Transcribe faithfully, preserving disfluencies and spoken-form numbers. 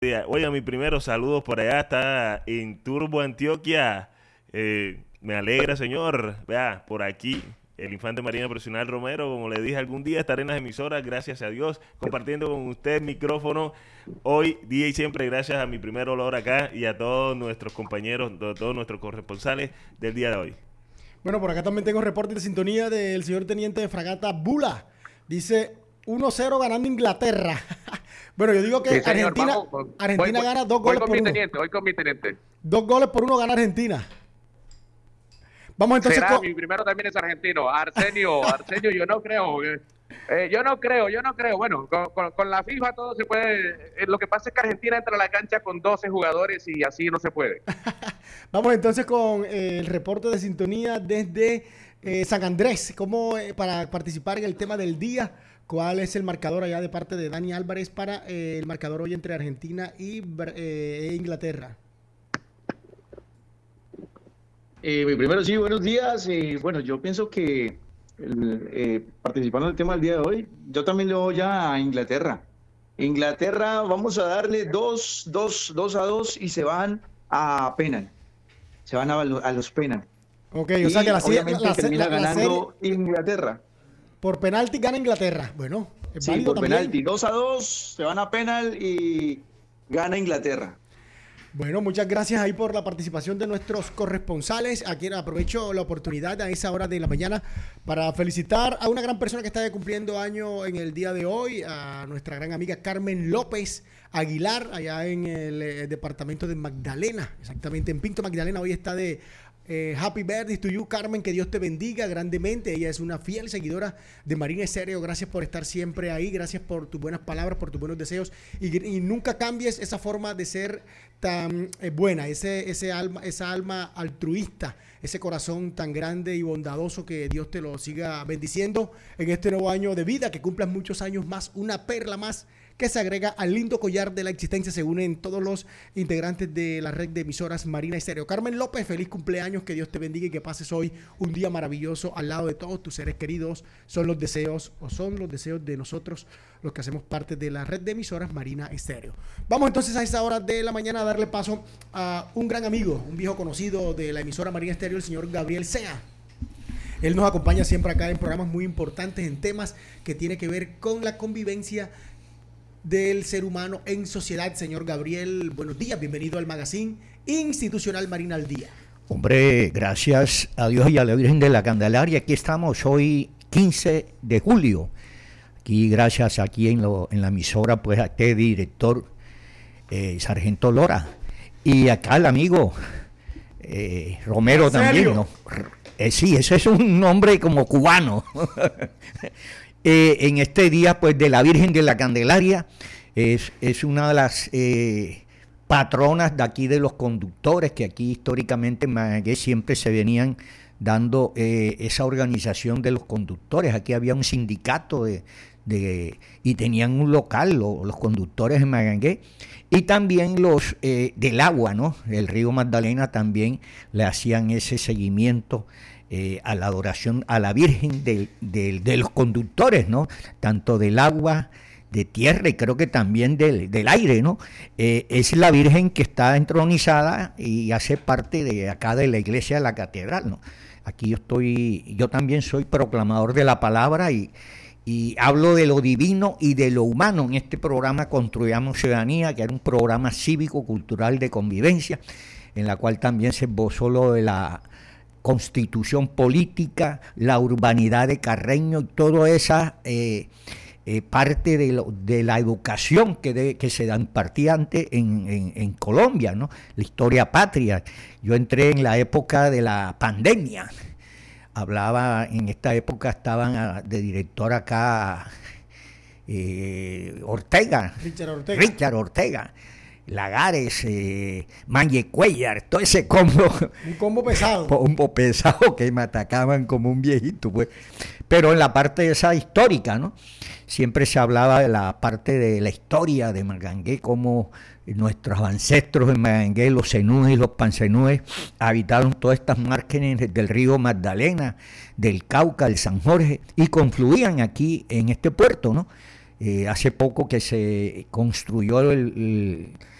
Oiga, mi primero saludos por allá, está en Turbo, Antioquia. Eh, me alegra, señor. Vea, por aquí, el infante Marina Profesional Romero, como le dije algún día, estaré en las emisoras, gracias a Dios, compartiendo con usted el micrófono hoy, día y siempre, gracias a mi primer olor acá y a todos nuestros compañeros, a todos nuestros corresponsales del día de hoy. Bueno, por acá también tengo reporte de sintonía del señor teniente de fragata Bula. Dice uno cero ganando Inglaterra. Bueno, yo digo que sí, señor, Argentina, vamos, Argentina voy, gana dos voy goles con por mi uno. teniente, voy con mi teniente. Dos goles por uno gana Argentina. Vamos entonces Será, con... mi primero también es argentino. Arsenio, Arsenio, yo no creo. Eh, eh, yo no creo, yo no creo. Bueno, con, con, con la FIFA todo se puede. Eh, lo que pasa es que Argentina entra a la cancha con doce jugadores y así no se puede. Vamos entonces con eh, el reporte de sintonía desde eh, San Andrés. ¿Cómo eh, para participar en el tema del día? ¿Cuál es el marcador allá de parte de Dani Álvarez para eh, el marcador hoy entre Argentina y eh, Inglaterra? Eh, mi primero, sí, buenos días. Eh, bueno, yo pienso que eh, participando en el tema del día de hoy, yo también le voy ya a Inglaterra. Inglaterra, vamos a darle dos, dos, dos a dos y se van a penal. Se van a, a los penal. Ok, y o sea que la, obviamente la, termina la, la ganando serie, Inglaterra. Por penalti gana Inglaterra. Bueno, es Sí, válido por también. penalti. dos a dos, se van a penal y gana Inglaterra. Bueno, muchas gracias ahí por la participación de nuestros corresponsales. Aquí aprovecho la oportunidad a esa hora de la mañana para felicitar a una gran persona que está cumpliendo año en el día de hoy, a nuestra gran amiga Carmen López Aguilar, allá en el, el departamento de Magdalena, exactamente en Pinto, Magdalena. Hoy está de eh, Happy Birthday to you, Carmen, que Dios te bendiga grandemente. Ella es una fiel seguidora de Marina Estéreo. Gracias por estar siempre ahí, gracias por tus buenas palabras, por tus buenos deseos y, y nunca cambies esa forma de ser tan eh, buena, ese, ese alma, esa alma altruista, ese corazón tan grande y bondadoso, que Dios te lo siga bendiciendo en este nuevo año de vida, que cumplas muchos años más, una perla más que se agrega al lindo collar de la existencia, se unen todos los integrantes de la red de emisoras Marina Estéreo. Carmen López, feliz cumpleaños, que Dios te bendiga y que pases hoy un día maravilloso al lado de todos tus seres queridos. Son los deseos, o son los deseos de nosotros, los que hacemos parte de la red de emisoras Marina Estéreo. Vamos entonces a esta hora de la mañana a darle paso a un gran amigo, un viejo conocido de la emisora Marina Estéreo, el señor Gabriel Sea. Él nos acompaña siempre acá en programas muy importantes, en temas que tienen que ver con la convivencia del ser humano en sociedad. Señor Gabriel, buenos días, bienvenido al magazine institucional Marina al Día. Hombre, gracias a Dios y a la Virgen de la Candelaria, aquí estamos hoy quince de julio, aquí gracias aquí en, lo, en la emisora, pues a este director eh, Sargento Lora, y acá el amigo eh, Romero también, ¿no? Eh, sí, ese es un nombre como cubano. Eh, en este día, pues, de la Virgen de la Candelaria, es, es una de las eh, patronas de aquí de los conductores, que aquí históricamente en Magallanes siempre se venían dando eh, esa organización de los conductores. Aquí había un sindicato de, de y tenían un local, lo, los conductores en Magallanes, y también los eh, del agua, ¿no? El río Magdalena también le hacían ese seguimiento Eh, a la adoración a la Virgen de, de, de los conductores, ¿no? Tanto del agua, de tierra y creo que también del, del aire, ¿no? Eh, es la Virgen que está entronizada y hace parte de acá de la iglesia de la catedral, ¿no? Aquí yo estoy, yo también soy proclamador de la palabra y, y hablo de lo divino y de lo humano en este programa Construyamos Ciudadanía, que era un programa cívico-cultural de convivencia, en la cual también se esbozó lo de la constitución política, la urbanidad de Carreño y toda esa eh, eh, parte de, lo, de la educación que, de, que se impartía antes en, en, en Colombia, ¿no? La historia patria. Yo entré en la época de la pandemia, hablaba, en esta época estaban de director acá eh, Ortega, Richard Ortega. Richard Ortega. Lagares, eh, Manje Cuellar, todo ese combo. Un combo pesado. Combo pesado que me atacaban como un viejito, pues. Pero en la parte esa histórica, ¿no? Siempre se hablaba de la parte de la historia de Magangué, cómo nuestros ancestros en Magangué, los zenúes y los panzenúes, habitaron todas estas márgenes del río Magdalena, del Cauca, del San Jorge, y confluían aquí en este puerto, ¿no? Eh, hace poco que se construyó el, el,